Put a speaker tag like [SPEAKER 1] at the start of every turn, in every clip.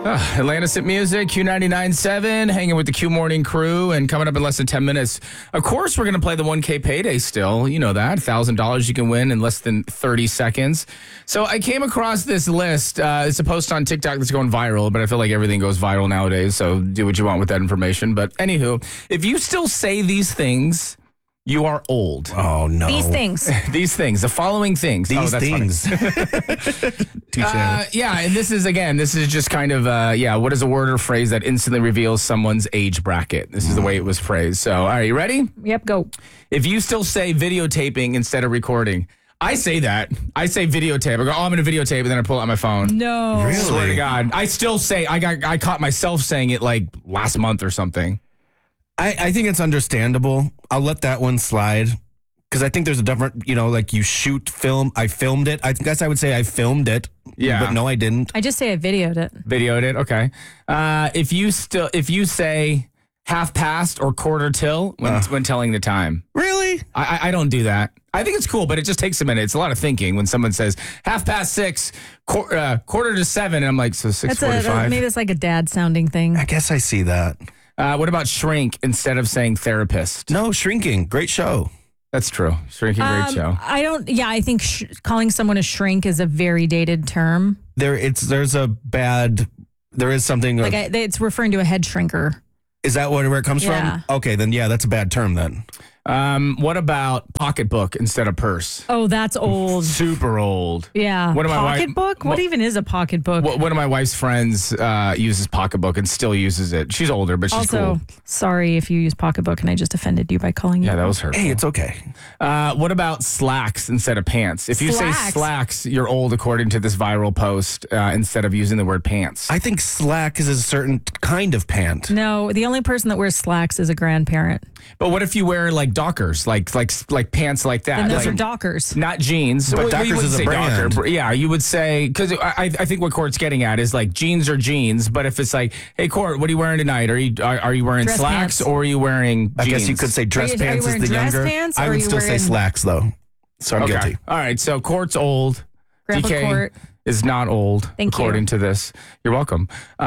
[SPEAKER 1] Atlantis at Music, Q99.7, hanging with the Q Morning crew, and coming up in less than 10 minutes. Of course, we're going to play the 1K payday still. You know that. $1,000 you can win in less than 30 seconds. So I came across this list. It's a post on TikTok that's going viral, but I feel like everything goes viral nowadays, so do what you want with that information. But anywho, if you still say these things, you are old.
[SPEAKER 2] Oh, no.
[SPEAKER 3] These things.
[SPEAKER 1] These things. The following things.
[SPEAKER 2] These things.
[SPEAKER 1] Yeah, and this is just kind of, what is a word or phrase that instantly reveals someone's age bracket? This is the way it was phrased. So, all right, you ready?
[SPEAKER 3] Yep, go.
[SPEAKER 1] If you still say videotaping instead of recording, I say that. I say videotape. I go, I'm going to videotape, and then I pull out my phone.
[SPEAKER 3] No.
[SPEAKER 2] Really?
[SPEAKER 1] Swear to God. I still say, I caught myself saying it like last month or something.
[SPEAKER 2] I think it's understandable. I'll let that one slide because I think there's a different, like you shoot film. I filmed it. I guess I would say I filmed it.
[SPEAKER 1] Yeah.
[SPEAKER 2] But no, I didn't.
[SPEAKER 3] I just say I videoed it.
[SPEAKER 1] Videoed it, okay. If you say half past or quarter till when telling the time.
[SPEAKER 2] Really?
[SPEAKER 1] I don't do that. I think it's cool, but it just takes a minute. It's a lot of thinking when someone says 6:30, quarter to 7, and I'm like, so 6:45.
[SPEAKER 3] Maybe it's like a dad sounding thing.
[SPEAKER 2] I guess I see that.
[SPEAKER 1] What about shrink instead of saying therapist?
[SPEAKER 2] No, Shrinking. Great show.
[SPEAKER 1] That's true. Shrinking, great show.
[SPEAKER 3] I think calling someone a shrink is a very dated term.
[SPEAKER 2] There is something.
[SPEAKER 3] It's referring to a head shrinker.
[SPEAKER 2] Is that where it comes
[SPEAKER 3] Yeah.
[SPEAKER 2] from? Okay, then yeah, that's a bad term then.
[SPEAKER 1] What about pocketbook instead of purse?
[SPEAKER 3] Oh, that's old.
[SPEAKER 1] Super old.
[SPEAKER 3] Yeah.
[SPEAKER 1] One of my
[SPEAKER 3] pocketbook? What even is a pocketbook?
[SPEAKER 1] One of my wife's friends uses pocketbook and still uses it. She's older, but she's
[SPEAKER 3] also,
[SPEAKER 1] cool.
[SPEAKER 3] Sorry if you use pocketbook and I just offended you by calling you.
[SPEAKER 1] Yeah, that was hurtful.
[SPEAKER 2] Hey, it's okay.
[SPEAKER 1] What about slacks instead of pants? If you say slacks, you're old according to this viral post instead of using the word pants.
[SPEAKER 2] I think slack is a certain kind of pant.
[SPEAKER 3] No, the only person that wears slacks is a grandparent.
[SPEAKER 1] But what if you wear like Dockers, like pants like that?
[SPEAKER 3] And those
[SPEAKER 1] like,
[SPEAKER 3] are Dockers.
[SPEAKER 1] Not jeans.
[SPEAKER 2] But
[SPEAKER 1] Well, you
[SPEAKER 2] Dockers
[SPEAKER 1] wouldn't
[SPEAKER 2] is a
[SPEAKER 1] say
[SPEAKER 2] brand.
[SPEAKER 1] Docker. Yeah, you would say, because I think what Court's getting at is like jeans are jeans, but if it's like, hey Court, what are you wearing tonight? Are you wearing
[SPEAKER 3] Dress
[SPEAKER 1] slacks
[SPEAKER 3] pants.
[SPEAKER 1] or are you wearing jeans?
[SPEAKER 2] I guess you could say dress
[SPEAKER 3] Are you
[SPEAKER 2] pants is
[SPEAKER 3] wearing
[SPEAKER 2] the
[SPEAKER 3] dress
[SPEAKER 2] younger.
[SPEAKER 3] pants,
[SPEAKER 2] I
[SPEAKER 3] or
[SPEAKER 2] would
[SPEAKER 3] are you
[SPEAKER 2] still say
[SPEAKER 3] wearing-
[SPEAKER 2] slacks though. So I'm
[SPEAKER 1] Okay.
[SPEAKER 2] guilty.
[SPEAKER 1] All right, so Court's old.
[SPEAKER 3] Grandpa
[SPEAKER 1] DK
[SPEAKER 3] Court.
[SPEAKER 1] is not old,
[SPEAKER 3] Thank you.
[SPEAKER 1] according to this. You're welcome.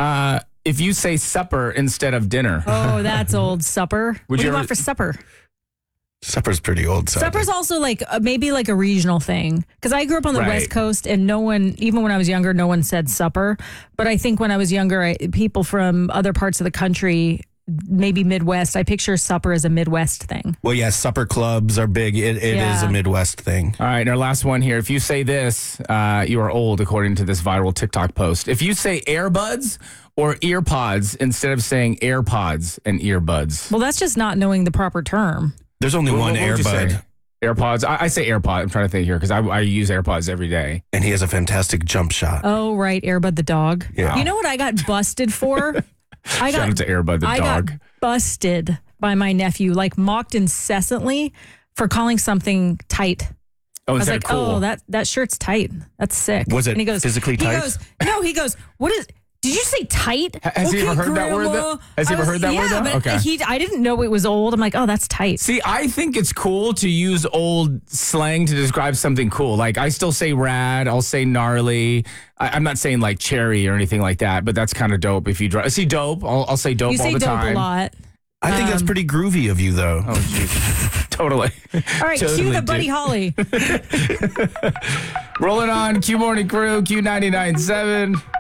[SPEAKER 1] If you say supper instead of dinner.
[SPEAKER 3] Oh, that's old. Supper. What do
[SPEAKER 1] you
[SPEAKER 3] you
[SPEAKER 1] ever-
[SPEAKER 3] want for supper?
[SPEAKER 2] Supper's pretty old. So
[SPEAKER 3] Supper's also like maybe like a regional thing. Because I grew up on the
[SPEAKER 1] Right.
[SPEAKER 3] West Coast and no one, even when I was younger, no one said supper. But I think when I was younger, people from other parts of the country, maybe Midwest, I picture supper as a Midwest thing.
[SPEAKER 2] Well, yeah, supper clubs are big. It is a Midwest thing.
[SPEAKER 1] All right, and our last one here. If you say this, you are old, according to this viral TikTok post. If you say earbuds or earpods instead of saying AirPods and earbuds.
[SPEAKER 3] Well, that's just not knowing the proper term.
[SPEAKER 2] There's only one
[SPEAKER 1] What would you say?
[SPEAKER 2] Airbud,
[SPEAKER 1] AirPods. I say AirPod. I'm trying to think here because I use AirPods every day.
[SPEAKER 2] and he has a fantastic jump shot.
[SPEAKER 3] Oh, right. Airbud the dog.
[SPEAKER 2] Yeah.
[SPEAKER 3] You know what I got busted for?
[SPEAKER 1] Shout out to Airbud the
[SPEAKER 3] I
[SPEAKER 1] dog.
[SPEAKER 3] got busted by my nephew, like mocked incessantly for calling something tight.
[SPEAKER 1] Oh,
[SPEAKER 3] I was
[SPEAKER 1] instead
[SPEAKER 3] like,
[SPEAKER 1] of cool.
[SPEAKER 3] oh, that shirt's tight. That's sick.
[SPEAKER 2] Was it
[SPEAKER 3] and he goes,
[SPEAKER 2] physically tight?
[SPEAKER 3] He goes, what is, did you say tight?
[SPEAKER 1] Has he ever heard that word, though? Has he ever heard that word, though?
[SPEAKER 3] But
[SPEAKER 1] Okay.
[SPEAKER 3] I didn't know it was old. I'm like, oh, that's tight.
[SPEAKER 1] See, I think it's cool to use old slang to describe something cool. Like, I still say rad. I'll say gnarly. I'm not saying like cherry or anything like that, but that's kind of dope. If you drive, see dope, I'll say dope
[SPEAKER 3] You
[SPEAKER 1] all
[SPEAKER 3] say
[SPEAKER 1] the
[SPEAKER 3] dope
[SPEAKER 1] time.
[SPEAKER 3] a lot.
[SPEAKER 2] I think that's pretty groovy of you, though.
[SPEAKER 1] Oh, jeez. Totally.
[SPEAKER 3] All right,
[SPEAKER 1] Totally
[SPEAKER 3] cue the
[SPEAKER 1] do.
[SPEAKER 3] Buddy Holly.
[SPEAKER 1] Rolling on, Q Morning Crew, Q99.7.